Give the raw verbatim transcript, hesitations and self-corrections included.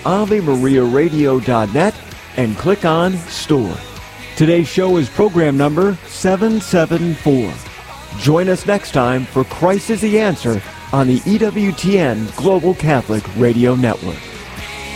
ave maria radio dot net and click on Store. Today's show is program number seven seven four. Join us next time for Christ is the Answer on the E W T N Global Catholic Radio Network.